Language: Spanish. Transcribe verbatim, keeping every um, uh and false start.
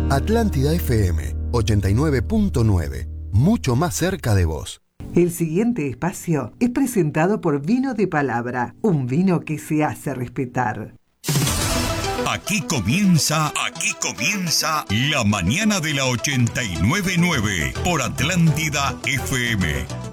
Atlántida F M ochenta y nueve punto nueve. Mucho más cerca de vos. El siguiente espacio es presentado por Vino de Palabra, un vino que se hace respetar. Aquí comienza, aquí comienza La Mañana de la ochenta y nueve punto nueve por Atlántida F M.